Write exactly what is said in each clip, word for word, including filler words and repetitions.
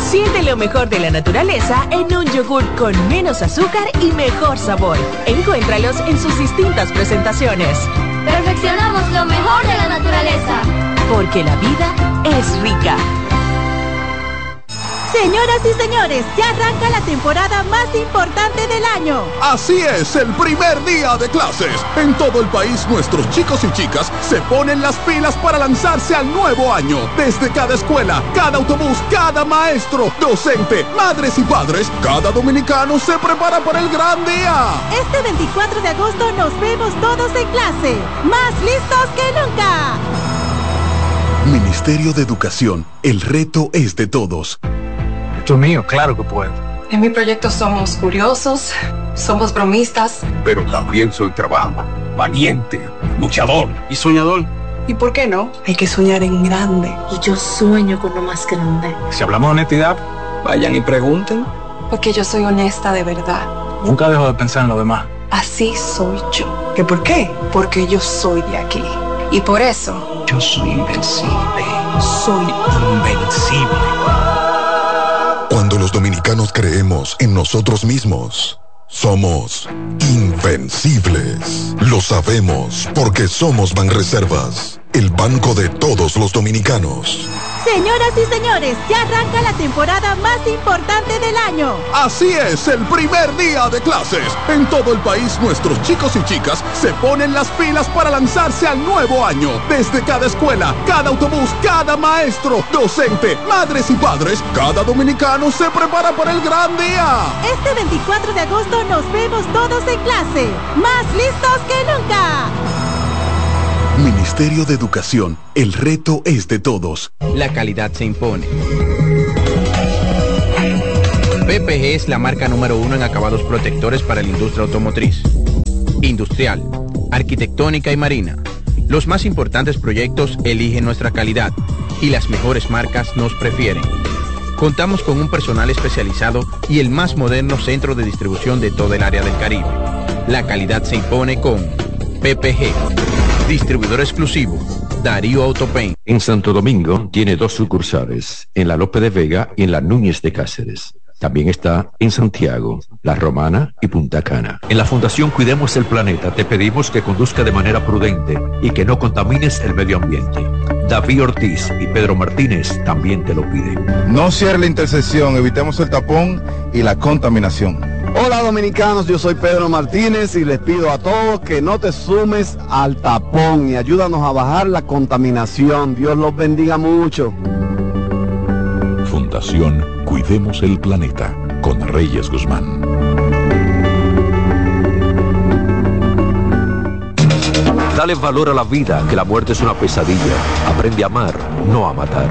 Siente lo mejor de la naturaleza en un yogur con menos azúcar y mejor sabor. Encuéntralos en sus distintas presentaciones. Perfeccionamos lo mejor de la naturaleza. Porque la vida es rica. Señoras y señores, ya arranca la temporada más importante del año. Así es, el primer día de clases. En todo el país, nuestros chicos y chicas se ponen las pilas para lanzarse al nuevo año. Desde cada escuela, cada autobús, cada maestro, docente, madres y padres, cada dominicano se prepara para el gran día. Este veinticuatro de agosto nos vemos todos en clase, más listos que nunca. Ministerio de Educación, el reto es de todos. Esto es mío, claro que puedo. En mi proyecto somos curiosos, somos bromistas. Pero también soy trabajo, valiente, luchador y soñador. ¿Y por qué no? Hay que soñar en grande. Y yo sueño con lo más grande. Si hablamos de honestidad, vayan y pregunten. Porque yo soy honesta de verdad. Nunca dejo de pensar en lo demás. Así soy yo. ¿Que por qué? Porque yo soy de aquí. Y por eso... yo soy invencible. Soy invencible. Cuando los dominicanos creemos en nosotros mismos, somos invencibles. Lo sabemos porque somos Banreservas, el banco de todos los dominicanos. Señoras y señores, ya arranca la temporada más importante del año. Así es, el primer día de clases. En todo el país, nuestros chicos y chicas se ponen las pilas para lanzarse al nuevo año. Desde cada escuela, cada autobús, cada maestro, docente, madres y padres, cada dominicano se prepara para el gran día. Este veinticuatro de agosto nos vemos todos en clase, más listos que nunca. Ministerio de Educación, el reto es de todos. La calidad se impone. P P G es la marca número uno en acabados protectores para la industria automotriz, industrial, arquitectónica y marina. Los más importantes proyectos eligen nuestra calidad y las mejores marcas nos prefieren. Contamos con un personal especializado y el más moderno centro de distribución de todo el área del Caribe. La calidad se impone con P P G. Distribuidor exclusivo, Darío Autopaint. En Santo Domingo tiene dos sucursales, en la Lope de Vega y en la Núñez de Cáceres. También está en Santiago, La Romana y Punta Cana. En la Fundación Cuidemos el Planeta te pedimos que conduzca de manera prudente y que no contamines el medio ambiente. David Ortiz y Pedro Martínez también te lo piden. No cierre la intersección, evitemos el tapón y la contaminación. Hola dominicanos, yo soy Pedro Martínez y les pido a todos que no te sumes al tapón y ayúdanos a bajar la contaminación. Dios los bendiga mucho. Fundación Cuidemos el Planeta con Reyes Guzmán. Dale valor a la vida, que la muerte es una pesadilla. Aprende a amar, no a matar.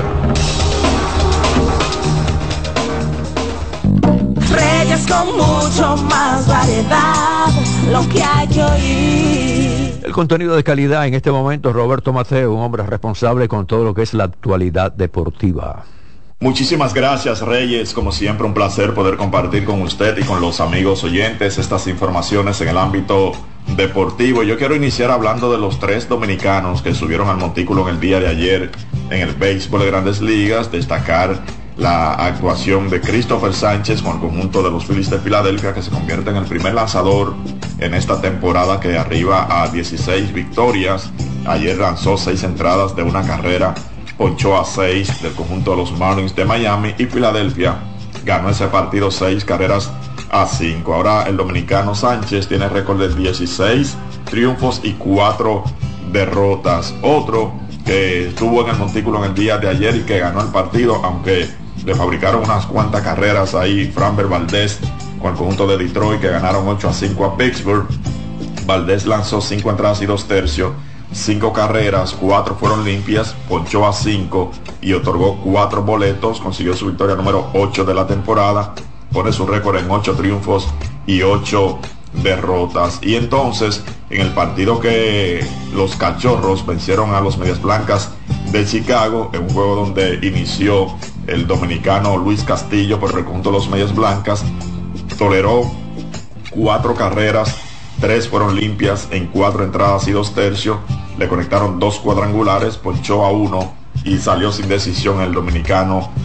Reyes con mucho más variedad, lo que hay que oír. El contenido de calidad en este momento, Roberto Mateo, un hombre responsable con todo lo que es la actualidad deportiva. Muchísimas gracias, Reyes. Como siempre, un placer poder compartir con usted y con los amigos oyentes estas informaciones en el ámbito deportivo. Yo quiero iniciar hablando de los tres dominicanos que subieron al montículo en el día de ayer en el béisbol de Grandes Ligas. Destacar la actuación de Christopher Sánchez con el conjunto de los Phillies de Filadelfia, que se convierte en el primer lanzador en esta temporada que arriba a dieciséis victorias. Ayer lanzó seis entradas de una carrera, ponchó a seis del conjunto de los Marlins de Miami, y Filadelfia ganó ese partido seis carreras a cinco. Ahora el dominicano Sánchez tiene récord de dieciséis triunfos y cuatro derrotas. Otro que estuvo en el montículo en el día de ayer y que ganó el partido, aunque le fabricaron unas cuantas carreras ahí, Framber Valdez con el conjunto de Detroit, que ganaron ocho a cinco a Pittsburgh. Valdez lanzó cinco entradas y dos tercios, cinco carreras, cuatro fueron limpias, ponchó a cinco y otorgó cuatro boletos. Consiguió su victoria número ocho de la temporada, pone su récord en ocho triunfos y ocho derrotas. Y entonces, en el partido que los Cachorros vencieron a los Medias Blancas de Chicago, en un juego donde inició el dominicano Luis Castillo por el conjunto de los Medias Blancas, toleró cuatro carreras, tres fueron limpias en cuatro entradas y dos tercios, le conectaron dos cuadrangulares, ponchó a uno y salió sin decisión el dominicano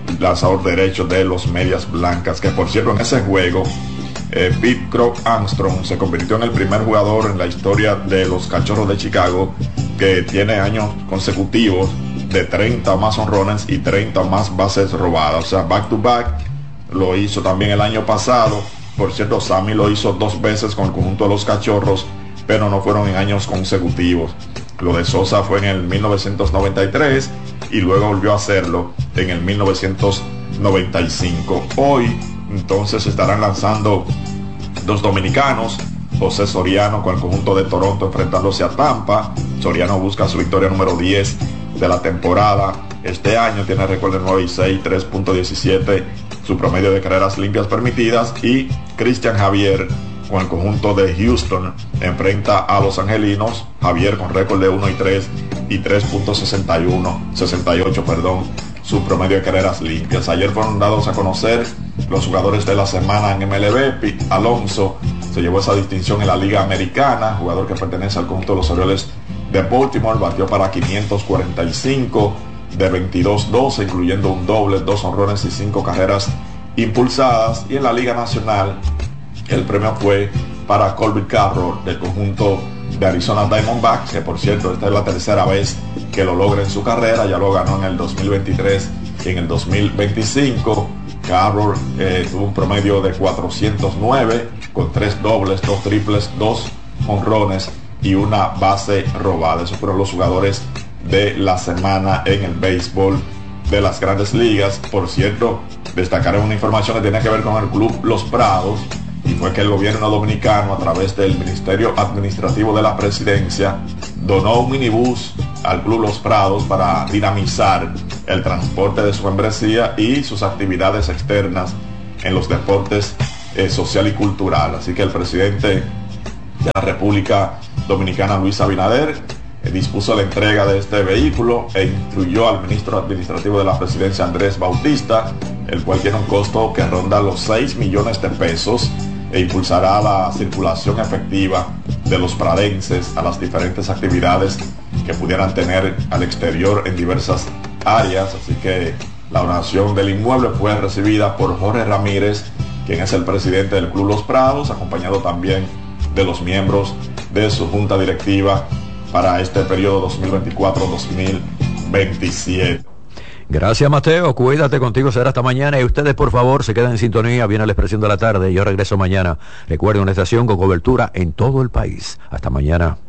lanzador derecho de los Medias Blancas, que por cierto en ese juego eh, Pete Croc Armstrong se convirtió en el primer jugador en la historia de los Cachorros de Chicago que tiene años consecutivos de treinta más honrones y treinta más bases robadas, o sea, back to back. Lo hizo también el año pasado. Por cierto, Sammy lo hizo dos veces con el conjunto de los Cachorros, pero no fueron en años consecutivos. Lo de Sosa fue en el mil novecientos noventa y tres y luego volvió a hacerlo en el mil novecientos noventa y cinco. Hoy entonces estarán lanzando dos dominicanos, José Soriano con el conjunto de Toronto enfrentándose a Tampa. Soriano busca su victoria número diez de la temporada. Este año tiene récord de nueve y seis, tres punto diecisiete su promedio de carreras limpias permitidas. Y Cristian Javier con el conjunto de Houston enfrenta a los angelinos. Javier con récord de uno y tres y tres punto sesenta y uno, sesenta y ocho, perdón, su promedio de carreras limpias. Ayer fueron dados a conocer los jugadores de la semana en M L B. Pete Alonso se llevó esa distinción en la Liga Americana, jugador que pertenece al conjunto de los Orioles de Baltimore. Batió para quinientos cuarenta y cinco de veintidós doce, incluyendo un doble, dos honrones y cinco carreras impulsadas. Y en la Liga Nacional el premio fue para Colby Carroll del conjunto de Arizona Diamondbacks, que por cierto esta es la tercera vez que lo logra en su carrera. Ya lo ganó en el dos mil veintitrés y en el dos mil veinticinco. Carroll eh, tuvo un promedio de cuatrocientos nueve con tres dobles, dos triples, dos honrones y una base robada. Esos fueron los jugadores de la semana en el béisbol de las Grandes Ligas. Por cierto, destacaré una información que tiene que ver con el club Los Prados, y fue que el gobierno dominicano, a través del Ministerio Administrativo de la Presidencia, donó un minibús al club Los Prados para dinamizar el transporte de su membresía y sus actividades externas en los deportes eh, social y cultural. Así que el presidente de la República Dominicana, Luis Abinader, eh, dispuso la entrega de este vehículo e instruyó al ministro administrativo de la Presidencia, Andrés Bautista, el cual tiene un costo que ronda los seis millones de pesos e impulsará la circulación efectiva de los pradenses a las diferentes actividades que pudieran tener al exterior en diversas áreas. Así que la donación del inmueble fue recibida por Jorge Ramírez, quien es el presidente del Club Los Prados, acompañado también de los miembros de su junta directiva para este periodo dos mil veinticuatro dos mil veintisiete. Gracias, Mateo. Cuídate, contigo será hasta mañana. Y ustedes, por favor, se quedan en sintonía. Viene la expresión de la tarde. Yo regreso mañana. Recuerden, una estación con cobertura en todo el país. Hasta mañana.